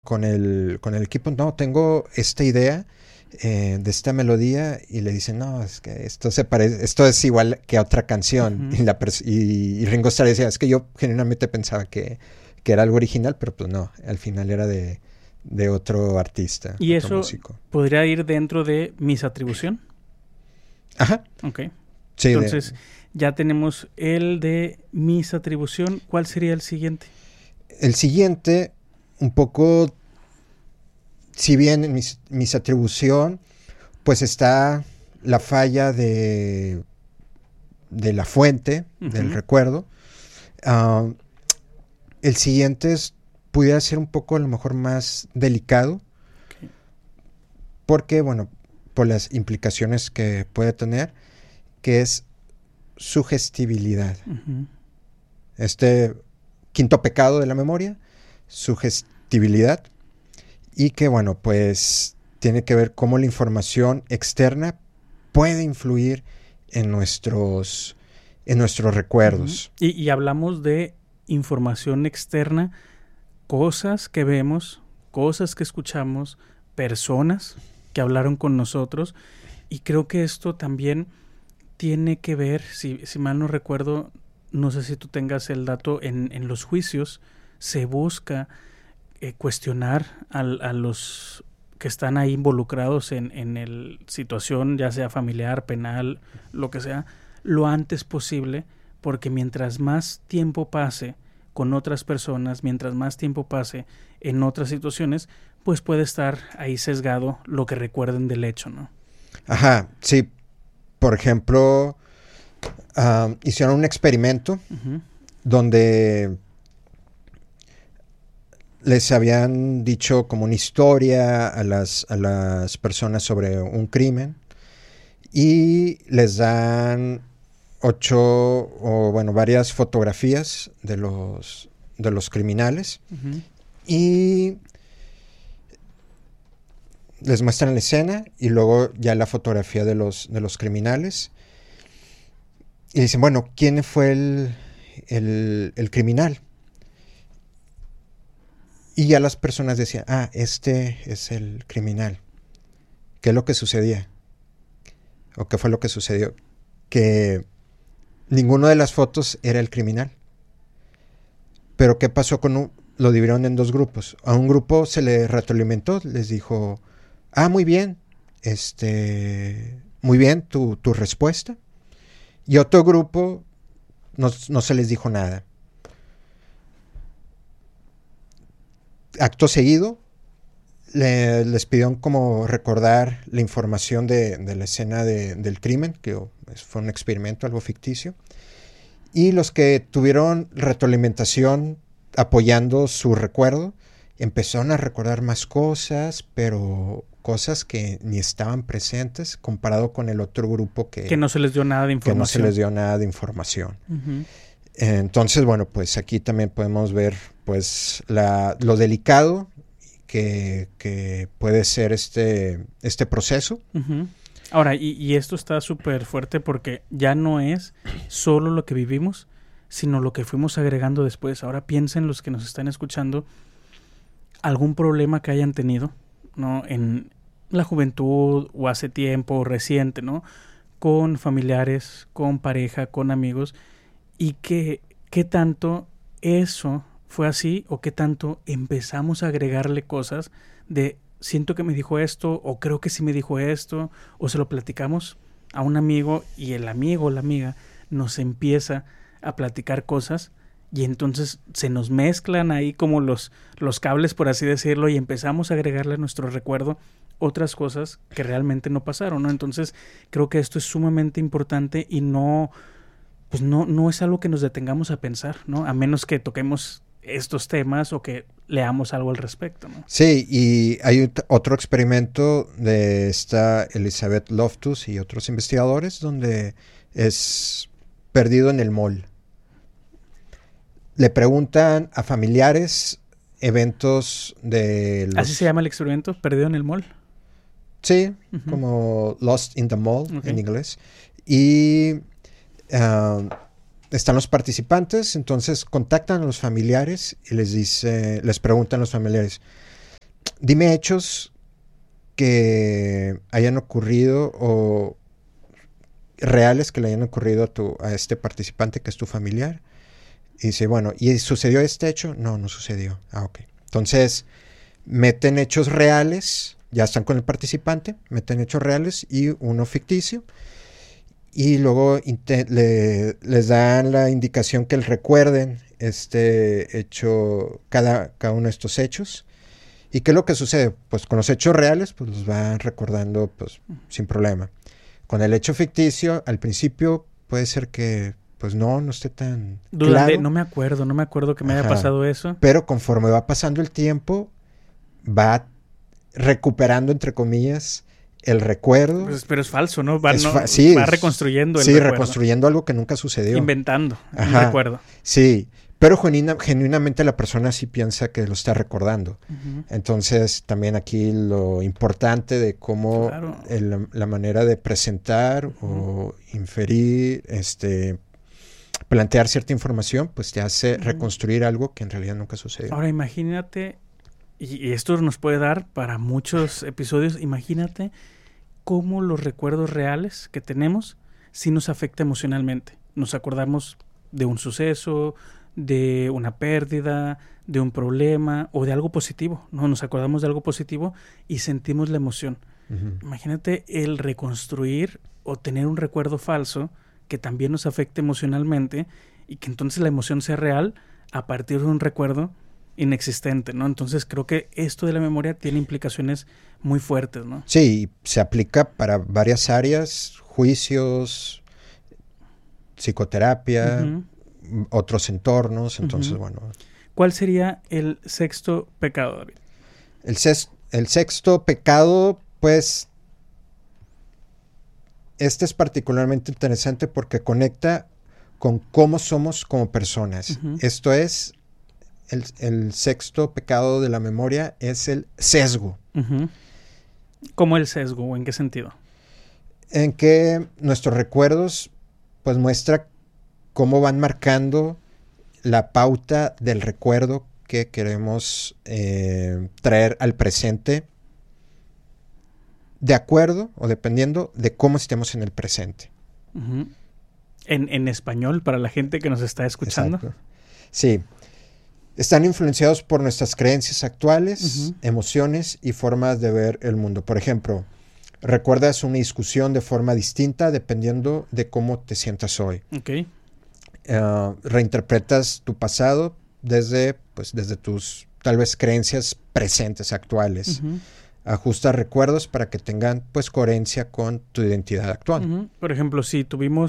con el equipo, no, tengo esta idea de esta melodía, y le dicen, no, es que esto se parece, esto es igual que otra canción. Ujú. Y Ringo Starr decía, es que yo genuinamente pensaba que era algo original, pero pues no, al final era de otro artista, Y otro eso músico. podría ir dentro de mis atribución. Ajá, Ok. sí, Entonces, ya tenemos el de mis atribución. ¿Cuál sería el siguiente? el siguiente, un poco, si bien en mis atribución, pues está la falla de la fuente, del Ujú. recuerdo. Uh, el siguiente pudiera ser un poco a lo mejor más delicado, Ok. porque, bueno, por las implicaciones que puede tener, que es sugestibilidad. Ujú. Este quinto pecado de la memoria, sugestibilidad, y que, bueno, pues tiene que ver cómo la información externa puede influir en nuestros Ujú. recuerdos. Y hablamos de información externa, cosas que vemos, cosas que escuchamos, personas que hablaron con nosotros. Y creo que esto también tiene que ver, si mal no recuerdo, no sé si tú tengas el dato, en los juicios se busca cuestionar a los que están ahí involucrados en el situación, ya sea familiar, penal, lo que sea, lo antes posible, porque mientras más tiempo pase con otras personas, mientras más tiempo pase en otras situaciones, pues puede estar ahí sesgado lo que recuerden del hecho, ¿no? Ajá, sí. Por ejemplo, hicieron un experimento Uh-huh. donde les habían dicho como una historia a las personas sobre un crimen, y les dan varias fotografías de los criminales, Uh-huh. y les muestran la escena y luego ya la fotografía de los criminales, y dicen, bueno, ¿quién fue el criminal? Y ya las personas decían, este es el criminal. ¿Qué es lo que sucedía? ¿O qué fue lo que sucedió? Que ninguno de las fotos era el criminal. Pero ¿qué pasó lo dividieron en dos grupos? A un grupo se le retroalimentó, les dijo, muy bien, muy bien tu respuesta. Y otro grupo no se les dijo nada. Acto seguido, les pidieron como recordar la información de la escena del crimen, que fue un experimento, algo ficticio. Y los que tuvieron retroalimentación apoyando su recuerdo, empezaron a recordar más cosas, pero cosas que ni estaban presentes comparado con el otro grupo Que no se les dio nada de que no se les información. dio nada de información. Uh-huh. Entonces, bueno, pues aquí también podemos ver pues lo delicado que puede ser este proceso. Uh-huh. Ahora, y esto está súper fuerte porque ya no es solo lo que vivimos, sino lo que fuimos agregando después. Ahora piensen los que nos están escuchando, algún problema que hayan tenido, ¿no? En la juventud o hace tiempo o reciente, ¿no? Con familiares, con pareja, con amigos, y qué tanto eso fue así o qué tanto empezamos a agregarle cosas de siento que me dijo esto o creo que sí me dijo esto o se lo platicamos a un amigo y el amigo o la amiga nos empieza a platicar cosas y entonces se nos mezclan ahí como los cables, por así decirlo, y empezamos a agregarle a nuestro recuerdo otras cosas que realmente no pasaron, ¿no? Entonces creo que esto es sumamente importante y pues no es algo que nos detengamos a pensar, ¿no? A menos que toquemos estos temas o que leamos algo al respecto, ¿no? Sí, y hay otro experimento de esta Elizabeth Loftus y otros investigadores donde es perdido en el mall. Le preguntan a familiares eventos de Así se los... llama el experimento, perdido en el mall. Sí, Uh-huh. como Lost in the Mall en Okay. inglés. Y están los participantes, entonces contactan a los familiares y les preguntan a los familiares, dime hechos que hayan ocurrido o reales que le hayan ocurrido a este participante que es tu familiar. Y dice, bueno, ¿y sucedió este hecho? No, no sucedió. Ah, ok. Entonces, meten hechos reales, ya están con el participante, meten hechos reales y uno ficticio. Y luego les dan la indicación que recuerden este hecho, cada uno de estos hechos. ¿Y qué es lo que sucede? Pues con los hechos reales, pues los van recordando pues sin problema. Con el hecho ficticio, al principio puede ser que pues no esté tan claro. No me acuerdo que me haya pasado eso. Pero conforme va pasando el tiempo, va recuperando, entre comillas, el recuerdo. Pues, pero es falso, ¿no? Va reconstruyendo el recuerdo. Sí, reconstruyendo algo que nunca sucedió. Inventando un recuerdo. Sí, pero genuinamente la persona sí piensa que lo está recordando. Uh-huh. Entonces, también aquí lo importante de cómo la manera de presentar o inferir, plantear cierta información, pues te hace reconstruir algo que en realidad nunca sucedió. Ahora, imagínate, y esto nos puede dar para muchos episodios, imagínate cómo los recuerdos reales que tenemos sí nos afecta emocionalmente. Nos acordamos de un suceso, de una pérdida, de un problema o de algo positivo, ¿no? Nos acordamos de algo positivo y sentimos la emoción. Uh-huh. Imagínate el reconstruir o tener un recuerdo falso que también nos afecte emocionalmente y que entonces la emoción sea real a partir de un recuerdo inexistente, ¿no? Entonces creo que esto de la memoria tiene implicaciones muy fuertes, ¿no? Sí, se aplica para varias áreas, juicios, psicoterapia, uh-huh, otros entornos, entonces, uh-huh, bueno. ¿Cuál sería el sexto pecado, David? El sexto pecado, pues, este es particularmente interesante porque conecta con cómo somos como personas. Uh-huh. Esto es, el sexto pecado de la memoria es el sesgo. Uh-huh. ¿Cómo el sesgo o en qué sentido? En que nuestros recuerdos, pues, muestra cómo van marcando la pauta del recuerdo que queremos traer al presente, de acuerdo o dependiendo de cómo estemos en el presente. Uh-huh. En español, para la gente que nos está escuchando. Exacto. Sí. Están influenciados por nuestras creencias actuales, uh-huh, emociones y formas de ver el mundo. Por ejemplo, recuerdas una discusión de forma distinta dependiendo de cómo te sientas hoy. Okay. Reinterpretas tu pasado desde tus, tal vez, creencias presentes, actuales. Uh-huh. Ajustas recuerdos para que tengan, pues, coherencia con tu identidad actual. Uh-huh. Por ejemplo, si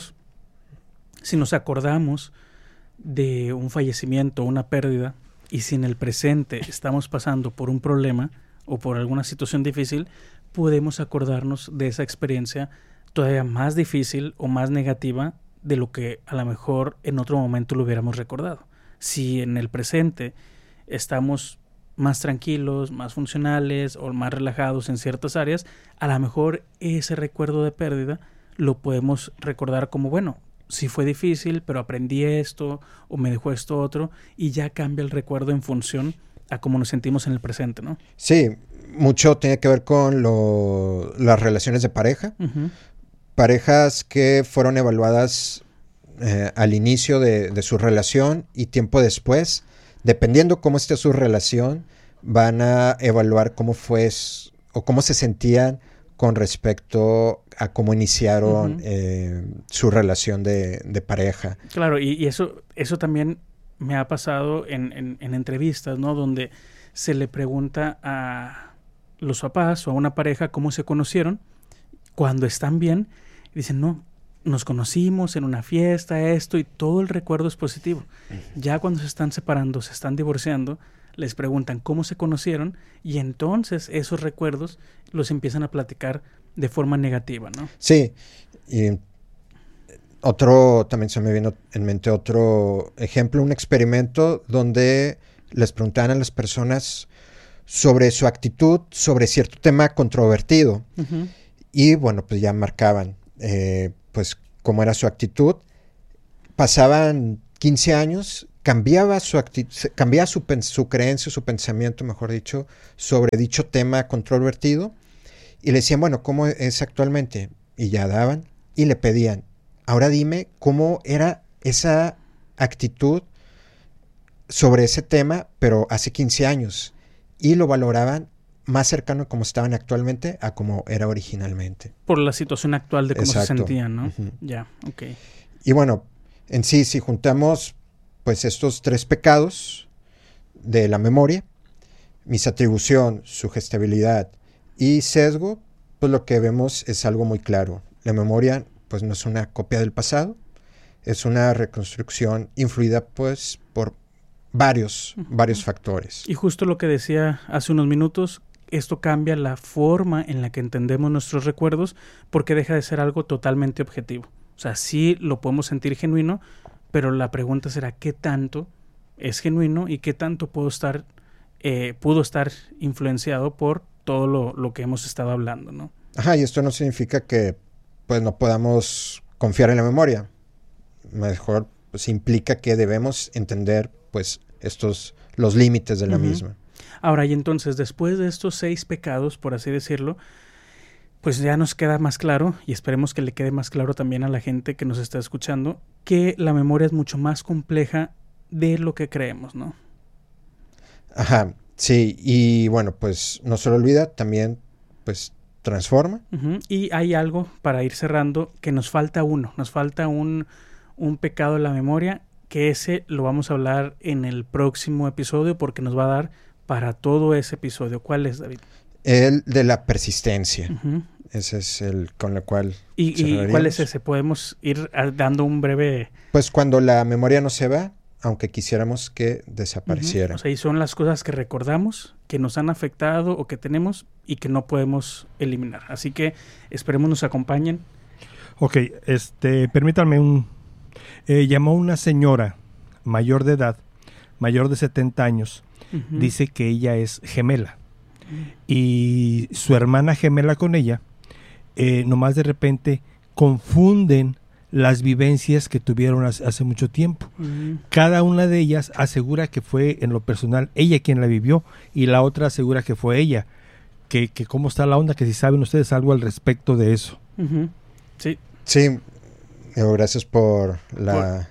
nos acordamos de un fallecimiento, una pérdida, y si en el presente estamos pasando por un problema o por alguna situación difícil, podemos acordarnos de esa experiencia todavía más difícil o más negativa de lo que a lo mejor en otro momento lo hubiéramos recordado. Si en el presente estamos más tranquilos, más funcionales o más relajados en ciertas áreas, a lo mejor ese recuerdo de pérdida lo podemos recordar como, bueno, sí fue difícil, pero aprendí esto o me dejó esto otro, y ya cambia el recuerdo en función a cómo nos sentimos en el presente, ¿no? Sí, mucho tiene que ver con las relaciones de pareja. Uh-huh. Parejas que fueron evaluadas al inicio de su relación y tiempo después, dependiendo cómo esté su relación, van a evaluar cómo fue o cómo se sentían con respecto a cómo iniciaron uh-huh, su relación de pareja. Claro, y eso también me ha pasado en entrevistas, ¿no? Donde se le pregunta a los papás o a una pareja cómo se conocieron cuando están bien, y dicen, no, nos conocimos en una fiesta, esto, y todo el recuerdo es positivo. Ya cuando se están separando, se están divorciando, les preguntan cómo se conocieron, y entonces esos recuerdos los empiezan a platicar de forma negativa, ¿no? Sí, y también se me vino en mente otro ejemplo, un experimento donde les preguntaban a las personas sobre su actitud, sobre cierto tema controvertido, uh-huh, y bueno, pues ya marcaban pues cómo era su actitud. Pasaban 15 años cambiaba su creencia, su pensamiento, mejor dicho, sobre dicho tema controvertido, y le decían, bueno, ¿cómo es actualmente? Y ya daban, y le pedían, ahora dime cómo era esa actitud sobre ese tema, pero hace 15 años, y lo valoraban más cercano como estaban actualmente a como era originalmente. Por la situación actual de cómo se sentían, ¿no? Uh-huh. Ya, ok. Y bueno, en sí, si juntamos pues estos 3 pecados de la memoria, misatribución, sugestibilidad y sesgo, pues lo que vemos es algo muy claro. La memoria pues no es una copia del pasado, es una reconstrucción influida pues por varios factores. Y justo lo que decía hace unos minutos, esto cambia la forma en la que entendemos nuestros recuerdos porque deja de ser algo totalmente objetivo. O sea, sí lo podemos sentir genuino, pero la pregunta será qué tanto es genuino y qué tanto pudo estar influenciado por todo lo que hemos estado hablando, ¿no? Ajá, y esto no significa que pues no podamos confiar en la memoria. Mejor pues implica que debemos entender pues los límites de la misma. Ahora, y entonces, después de estos 6 pecados, por así decirlo, pues ya nos queda más claro, y esperemos que le quede más claro también a la gente que nos está escuchando, que la memoria es mucho más compleja de lo que creemos, ¿no? Ajá, sí, y bueno, pues no se lo olvida, también pues transforma. Y hay algo, para ir cerrando, que nos falta un pecado de la memoria, que ese lo vamos a hablar en el próximo episodio porque nos va a dar para todo ese episodio. ¿Cuál es, David? El de la persistencia. Ese es el con el cual ¿Y cuál es ese? Podemos ir dando un breve... Pues cuando la memoria no se va, aunque quisiéramos que desapareciera. O sea, y son las cosas que recordamos, que nos han afectado o que tenemos y que no podemos eliminar. Así que esperemos nos acompañen. Ok, permítanme llamó una señora mayor de edad, mayor de 70 años, dice que ella es gemela. Y su hermana gemela con ella, nomás de repente confunden las vivencias que tuvieron hace mucho tiempo. Cada una de ellas asegura que fue en lo personal ella quien la vivió y la otra asegura que fue ella. Que cómo está la onda, que si saben ustedes algo al respecto de eso. Sí. Sí, gracias por la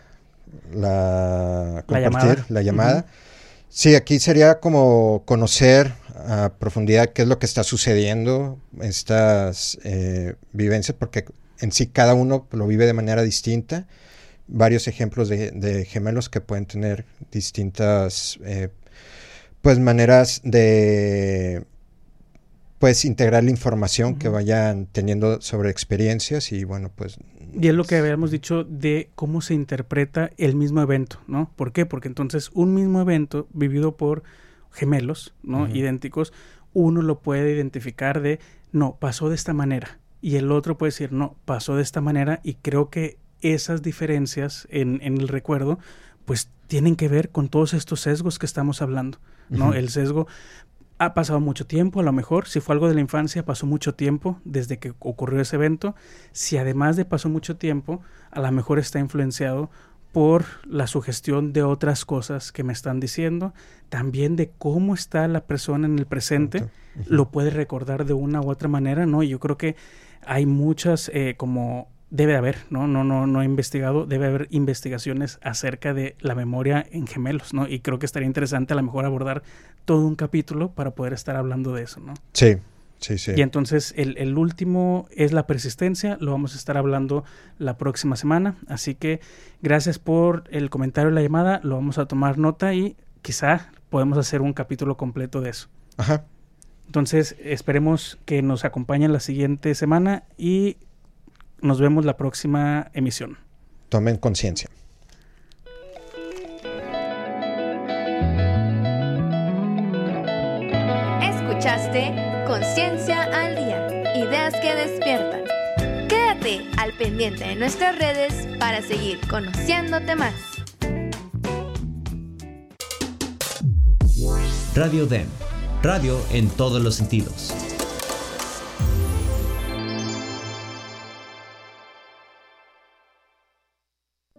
llamada. Sí, aquí sería como conocer a profundidad qué es lo que está sucediendo, estas vivencias, porque en sí cada uno lo vive de manera distinta. Varios ejemplos de gemelos que pueden tener distintas pues maneras de pues integrar la información que vayan teniendo sobre experiencias y bueno pues... Y es lo que habíamos dicho de cómo se interpreta el mismo evento, ¿no? ¿Por qué? Porque entonces un mismo evento vivido por gemelos, ¿no? Idénticos, uno lo puede identificar de, no, pasó de esta manera. Y el otro puede decir, no, pasó de esta manera. Y creo que esas diferencias en el recuerdo, pues tienen que ver con todos estos sesgos que estamos hablando, ¿no? El sesgo... Ha pasado mucho tiempo, a lo mejor, si fue algo de la infancia, pasó mucho tiempo desde que ocurrió ese evento. Si además de pasó mucho tiempo, a lo mejor está influenciado por la sugestión de otras cosas que me están diciendo, también de cómo está la persona en el presente, lo puede recordar de una u otra manera, ¿no? Yo creo que hay muchas, como debe haber, no he investigado, debe haber investigaciones acerca de la memoria en gemelos, ¿no? Y creo que estaría interesante a lo mejor abordar todo un capítulo para poder estar hablando de eso, ¿no? Sí. Y entonces el último es la persistencia, lo vamos a estar hablando la próxima semana, así que gracias por el comentario y la llamada, lo vamos a tomar nota y quizá podemos hacer un capítulo completo de eso. Ajá. Entonces esperemos que nos acompañen la siguiente semana y nos vemos la próxima emisión. Tomen conciencia. Escuchaste Conciencia al Día, ideas que despiertan. Quédate al pendiente de nuestras redes para seguir conociéndote más. Radio DEM, radio en todos los sentidos.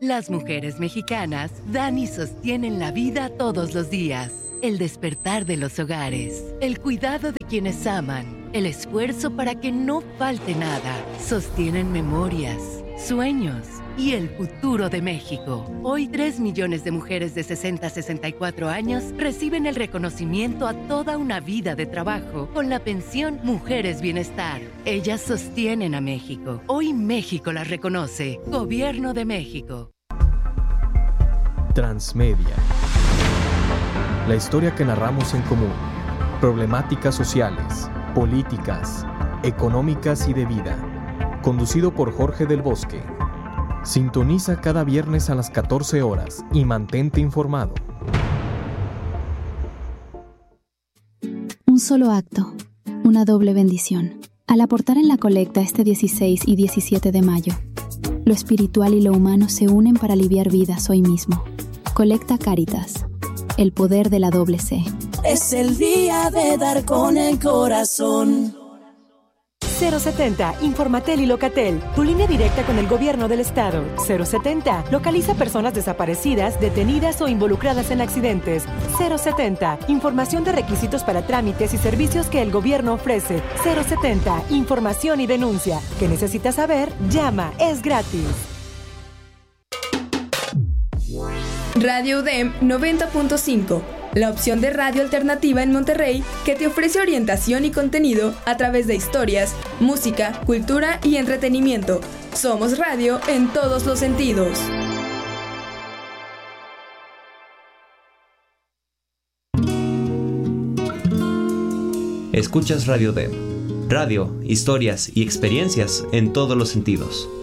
Las mujeres mexicanas dan y sostienen la vida todos los días. El despertar de los hogares, el cuidado de quienes aman, el esfuerzo para que no falte nada. Sostienen memorias, sueños y el futuro de México. Hoy 3 millones de mujeres de 60 a 64 años reciben el reconocimiento a toda una vida de trabajo con la pensión Mujeres Bienestar. Ellas sostienen a México. Hoy México las reconoce. Gobierno de México. Transmedia. La historia que narramos en común. Problemáticas sociales, políticas, económicas y de vida. Conducido por Jorge del Bosque. Sintoniza cada viernes a las 14 horas y mantente informado. Un solo acto, una doble bendición. Al aportar en la colecta este 16 y 17 de mayo, lo espiritual y lo humano se unen para aliviar vidas hoy mismo. Colecta Cáritas. El poder de la doble C. Es el día de dar con el corazón. 070, Informatel y Locatel, tu línea directa con el gobierno del estado. 070, localiza personas desaparecidas, detenidas o involucradas en accidentes. 070, información de requisitos para trámites y servicios que el gobierno ofrece. 070, información y denuncia. ¿Qué necesitas saber? Llama, es gratis. Radio UDEM 90.5, la opción de radio alternativa en Monterrey que te ofrece orientación y contenido a través de historias, música, cultura y entretenimiento. Somos radio en todos los sentidos. Escuchas Radio UDEM. Radio, historias y experiencias en todos los sentidos.